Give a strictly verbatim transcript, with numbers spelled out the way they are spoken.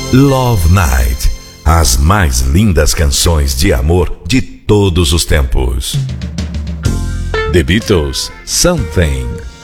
Love Night. As mais lindas canções de amor de todos os tempos. The Beatles, Something.